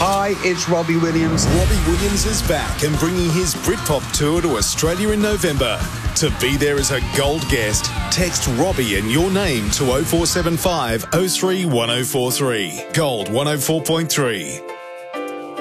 Hi, it's Robbie Williams. Robbie Williams is back and bringing his Britpop tour to Australia in November. To be there as a gold guest, text Robbie and your name to 0475 03 1043. Gold 104.3.